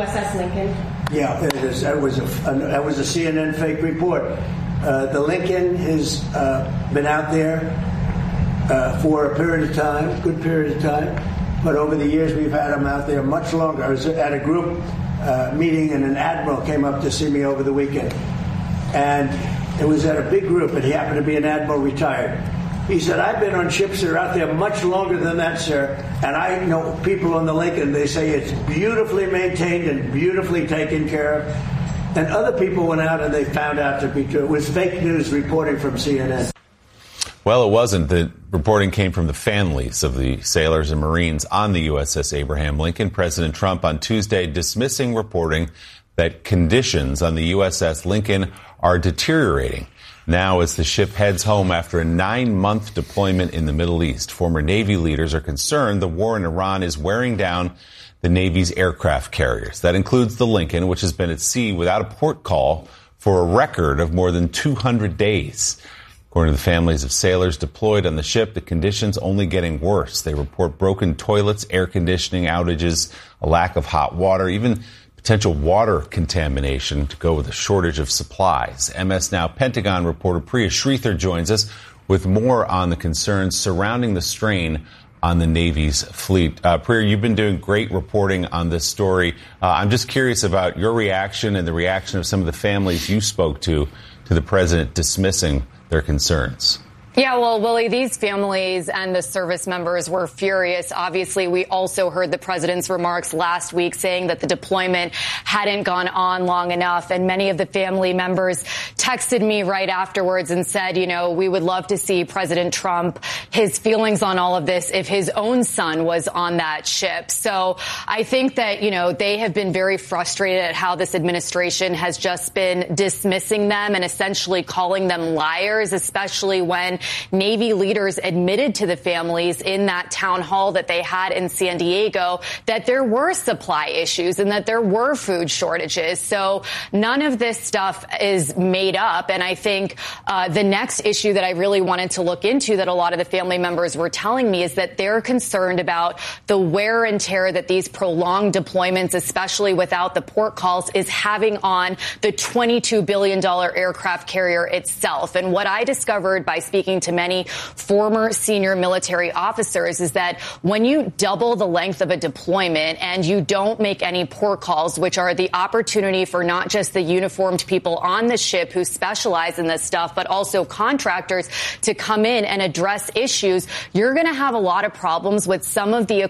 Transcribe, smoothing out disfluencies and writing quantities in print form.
USS Lincoln? Yeah, it is. That was a CNN fake report. The Lincoln has been out there for a period of time, good period of time. But over the years, we've had them out there much longer. I was at a group meeting, and an admiral came up to see me over the weekend. And it was at a big group, and he happened to be an admiral retired. He said, I've been on ships that are out there much longer than that, sir. And I know people on the Lincoln, they say it's beautifully maintained and beautifully taken care of. And other people went out and they found out to be true. It was fake news reporting from CNN. Well, it wasn't. The reporting came from the families of the sailors and Marines on the USS Abraham Lincoln. President Trump on Tuesday dismissing reporting that conditions on the USS Lincoln are deteriorating. Now, as the ship heads home after a 9-month deployment in the Middle East, former Navy leaders are concerned the war in Iran is wearing down the Navy's aircraft carriers. That includes the Lincoln, which has been at sea without a port call for a record of more than 200 days. According to the families of sailors deployed on the ship, the conditions only getting worse. They report broken toilets, air conditioning outages, a lack of hot water, even potential water contamination to go with a shortage of supplies. MS Now Pentagon reporter Priya Sridhar joins us with more on the concerns surrounding the strain on the Navy's fleet. Priya, you've been doing great reporting on this story. I'm just curious about your reaction and the reaction of some of the families you spoke to the president dismissing their concerns. Yeah, well, Willie, these families and the service members were furious. Obviously, we also heard the president's remarks last week saying that the deployment hadn't gone on long enough. And many of the family members texted me right afterwards and said, you know, we would love to see President Trump, his feelings on all of this if his own son was on that ship. So I think that, you know, they have been very frustrated at how this administration has just been dismissing them and essentially calling them liars, especially when Navy leaders admitted to the families in that town hall that they had in San Diego that there were supply issues and that there were food shortages. So none of this stuff is made up. And I think the next issue that I really wanted to look into that a lot of the family members were telling me is that they're concerned about the wear and tear that these prolonged deployments, especially without the port calls, is having on the $22 billion aircraft carrier itself. And what I discovered by speaking to many former senior military officers is that when you double the length of a deployment and you don't make any port calls, which are the opportunity for not just the uniformed people on the ship who specialize in this stuff, but also contractors to come in and address issues, you're going to have a lot of problems with some of the